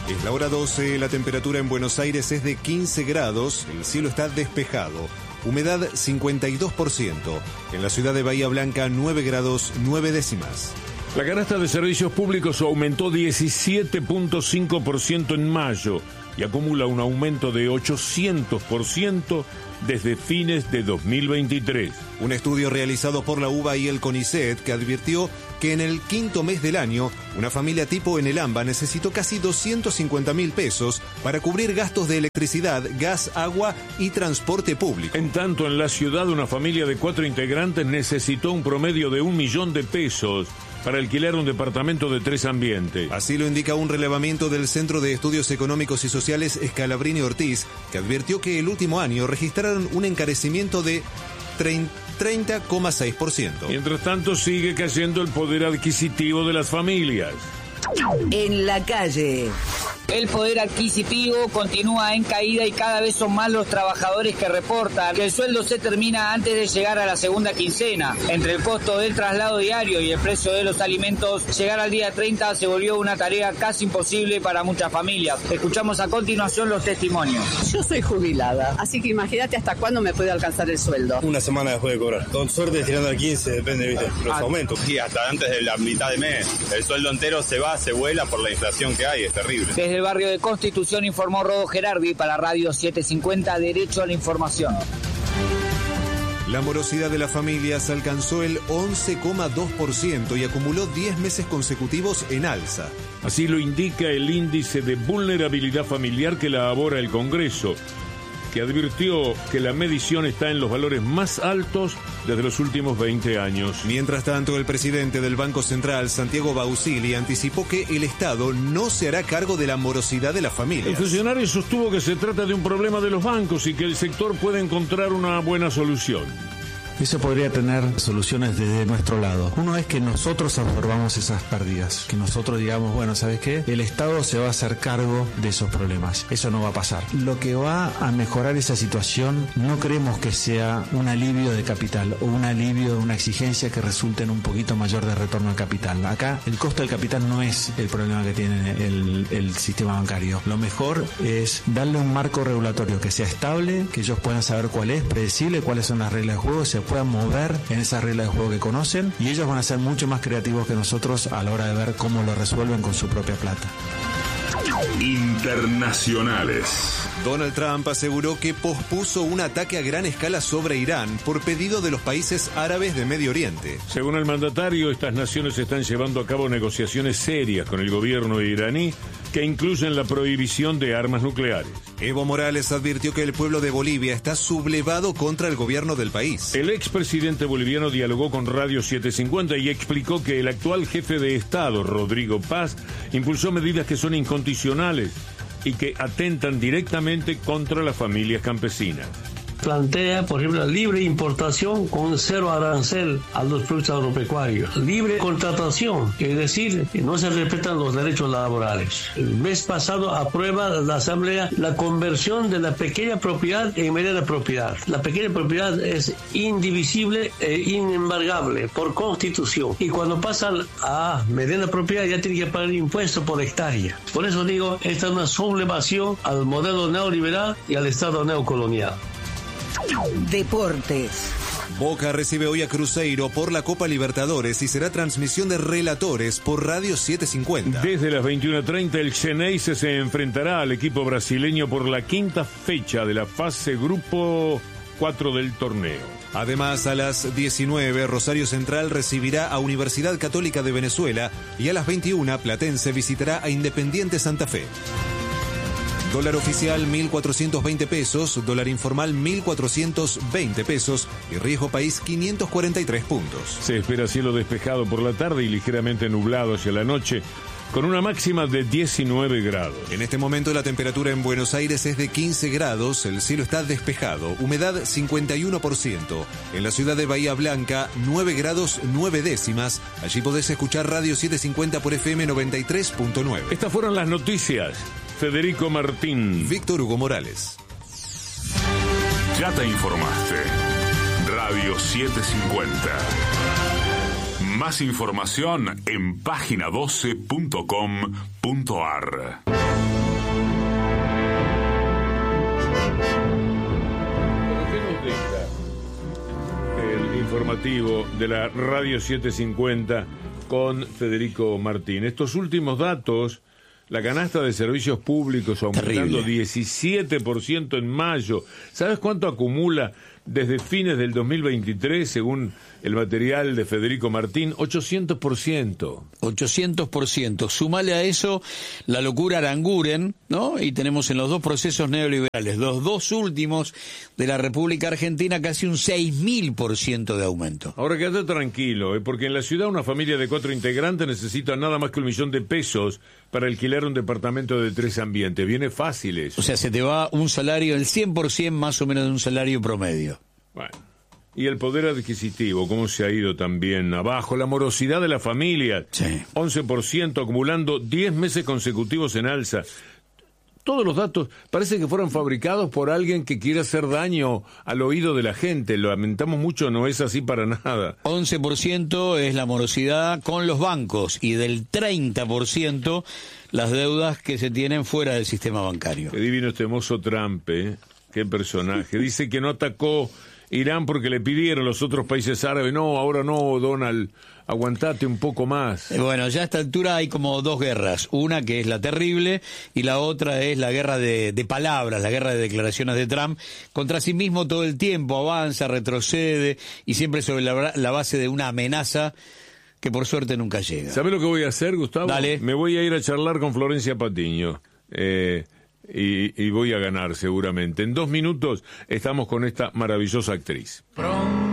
Es la hora 12, la temperatura en Buenos Aires es de 15 grados, el cielo está despejado, humedad 52%, en la ciudad de Bahía Blanca 9 grados 9 décimas. La canasta de servicios públicos aumentó 17.5% en mayo y acumula un aumento de 800% desde fines de 2023. Un estudio realizado por la UBA y el CONICET que advirtió que en el quinto mes del año, una familia tipo en el AMBA necesitó casi 250.000 pesos para cubrir gastos de electricidad, gas, agua y transporte público. En tanto, en la ciudad, una familia de 4 integrantes necesitó un promedio de 1 millón de pesos para alquilar un departamento de 3 ambientes. Así lo indica un relevamiento del Centro de Estudios Económicos y Sociales Scalabrini Ortiz, que advirtió que el último año registraron un encarecimiento de 30,6%. Mientras tanto, sigue cayendo el poder adquisitivo de las familias. En la calle. El poder adquisitivo continúa en caída y cada vez son más los trabajadores que reportan que el sueldo se termina antes de llegar a la segunda quincena. Entre el costo del traslado diario y el precio de los alimentos, llegar al día 30 se volvió una tarea casi imposible para muchas familias. Escuchamos a continuación los testimonios. Yo soy jubilada, así que imagínate hasta cuándo me puede alcanzar el sueldo. Una semana después de cobrar. Con suerte tirando al 15, depende, ¿viste? Los aumentos. Sí, hasta antes de la mitad de mes. El sueldo entero se vuela por la inflación que hay, es terrible. Desde el barrio de Constitución informó Rodo Gerardi para Radio 750, Derecho a la Información. La morosidad de las familias alcanzó el 11,2% y acumuló 10 meses consecutivos en alza. Así lo indica el índice de vulnerabilidad familiar que elabora el Congreso, que advirtió que la medición está en los valores más altos desde los últimos 20 años. Mientras tanto, el presidente del Banco Central, Santiago Bausili, anticipó que el Estado no se hará cargo de la morosidad de las familias. El funcionario sostuvo que se trata de un problema de los bancos y que el sector puede encontrar una buena solución. Eso podría tener soluciones desde nuestro lado. Uno es que nosotros absorbamos esas pérdidas, que nosotros digamos, bueno, ¿sabes qué? El Estado se va a hacer cargo de esos problemas. Eso no va a pasar. Lo que va a mejorar esa situación no creemos que sea un alivio de capital o un alivio de una exigencia que resulte en un poquito mayor de retorno al capital. Acá el costo del capital no es el problema que tiene el sistema bancario. Lo mejor es darle un marco regulatorio que sea estable, que ellos puedan saber cuál es, predecible, cuáles son las reglas de juego, se puedan mover en esas reglas de juego que conocen y ellos van a ser mucho más creativos que nosotros a la hora de ver cómo lo resuelven con su propia plata. Internacionales. Donald Trump aseguró que pospuso un ataque a gran escala sobre Irán por pedido de los países árabes de Medio Oriente. Según el mandatario, estas naciones están llevando a cabo negociaciones serias con el gobierno iraní que incluyen la prohibición de armas nucleares. Evo Morales advirtió que el pueblo de Bolivia está sublevado contra el gobierno del país. El expresidente boliviano dialogó con Radio 750 y explicó que el actual jefe de Estado, Rodrigo Paz, impulsó medidas que son incondicionales y que atentan directamente contra las familias campesinas. Plantea, por ejemplo, la libre importación con 0 arancel a los productos agropecuarios. Libre contratación, es decir, que no se respetan los derechos laborales. El mes pasado aprueba la Asamblea la conversión de la pequeña propiedad en mediana propiedad. La pequeña propiedad es indivisible e inembargable por Constitución. Y cuando pasa a mediana propiedad ya tiene que pagar impuestos por hectárea. Por eso digo, esta es una sublevación al modelo neoliberal y al Estado neocolonial. Deportes. Boca recibe hoy a Cruzeiro por la Copa Libertadores y será transmisión de relatores por Radio 750. Desde las 21:30 el Xeneize se enfrentará al equipo brasileño por la quinta fecha de la fase Grupo 4 del torneo. Además, a las 19, Rosario Central recibirá a Universidad Católica de Venezuela y a las 21, Platense visitará a Independiente Santa Fe. Dólar oficial 1.420 pesos, dólar informal 1.420 pesos y riesgo país 543 puntos. Se espera cielo despejado por la tarde y ligeramente nublado hacia la noche, con una máxima de 19 grados. En este momento la temperatura en Buenos Aires es de 15 grados, el cielo está despejado, humedad 51%. En la ciudad de Bahía Blanca, 9 grados 9 décimas. Allí podés escuchar Radio 750 por FM 93.9. Estas fueron las noticias. Federico Martín. Víctor Hugo Morales. Ya te informaste. Radio 750. Más información en página12.com.ar. El informativo de la Radio 750 con Federico Martín. Estos últimos datos, la canasta de servicios públicos aumentando 17% en mayo. ¿Sabes cuánto acumula desde fines del 2023, según el material de Federico Martín? 800%. 800%. Sumale a eso la locura Aranguren, ¿no? Y tenemos en los dos procesos neoliberales, los dos últimos de la República Argentina, casi un 6.000% de aumento. Ahora quédate tranquilo, porque en la ciudad una familia de 4 integrantes necesita nada más que $1.000.000 para alquilar un departamento de 3 ambientes. Viene fácil eso. O sea, se te va un salario, el 100% más o menos de un salario promedio. Bueno, y el poder adquisitivo, ¿cómo se ha ido también abajo? La morosidad de la familia, sí. 11%, acumulando 10 meses consecutivos en alza. Todos los datos parece que fueron fabricados por alguien que quiere hacer daño al oído de la gente. Lo lamentamos mucho, no es así para nada. 11% es la morosidad con los bancos y del 30% las deudas que se tienen fuera del sistema bancario. Qué divino este mozo Trump, ¿eh? Qué personaje. Dice que no atacó Irán porque le pidieron los otros países árabes. No, ahora no, Donald, aguantate un poco más. Bueno, ya a esta altura hay como dos guerras. Una que es la terrible y la otra es la guerra de palabras, la guerra de declaraciones de Trump. Contra sí mismo todo el tiempo avanza, retrocede y siempre sobre la base de una amenaza que por suerte nunca llega. ¿Sabes lo que voy a hacer, Gustavo? Dale. Me voy a ir a charlar con Florencia Patiño. Y voy a ganar seguramente. En 2 minutos estamos con esta maravillosa actriz.